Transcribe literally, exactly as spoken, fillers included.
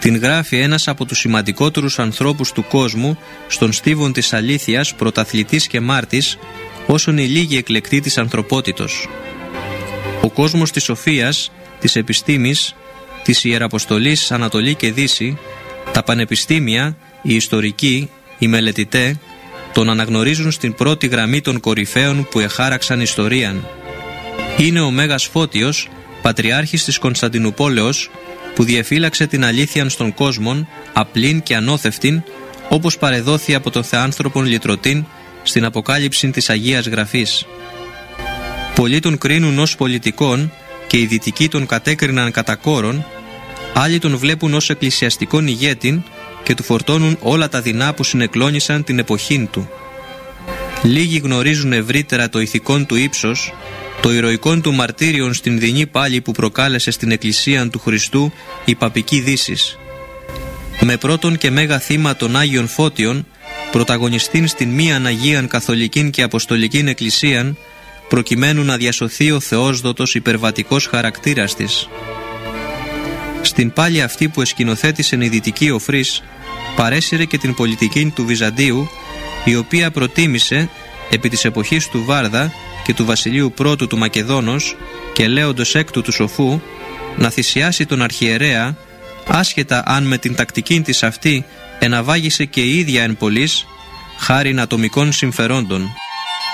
Την γράφει ένας από τους σημαντικότερους ανθρώπους του κόσμου, στον στίβον της αλήθειας, πρωταθλητής και μάρτης, όσον οι λίγοι εκλεκτοί της ανθρωπότητος. Ο κόσμος της σοφίας, της επιστήμης, της ιεραποστολής Ανατολή και Δύση, τα πανεπιστήμια, οι ιστορικοί, οι μελετητέ, τον αναγνωρίζουν στην πρώτη γραμμή των κορυφαίων που εχάραξαν ιστορίαν. Είναι ο Μέγας Φώτιος, πατριάρχης της Κωνσταντινουπόλεως, που διεφύλαξε την αλήθειαν στον κόσμον, απλήν και ανώθευτην, όπως παρεδόθη από τον θεάνθρωπον λυτρωτήν στην αποκάλυψη της Αγίας Γραφής. Πολλοί τον κρίνουν ως πολιτικόν και οι δυτικοί τον κατέκριναν κατά κόρον, άλλοι τον βλέπουν ως εκκλησιαστικόν ηγέτην και του φορτώνουν όλα τα δεινά που συνεκλώνησαν την εποχήν του. Λίγοι γνωρίζουν ευρύτερα το ηθικόν του ύψος, το ηρωικόν του μαρτύριον στην δεινή πάλη που προκάλεσε στην Εκκλησίαν του Χριστού η παπική Δύσης. Με πρώτον και μέγα θύμα των Άγιων Φώτιων, πρωταγωνιστήν στην μίαν Αγίαν Καθολικήν και Αποστολικήν Εκκλησίαν, προκειμένου να διασωθεί ο θεόσδοτος υπερβατικός χαρακτήρας της. Στην πάλη αυτή που εσκηνοθέτησε η δυτική Οφρής, παρέσυρε και την πολιτική του Βυζαντίου, η οποία προτίμησε, επί της εποχής του Βάρδα και του βασιλείου πρώτου του Μακεδόνος και Λέοντος έκτου του Σοφού, να θυσιάσει τον αρχιερέα, άσχετα αν με την τακτική της αυτή εναβάγησε και η ίδια εν πολλής, χάριν ατομικών συμφερόντων.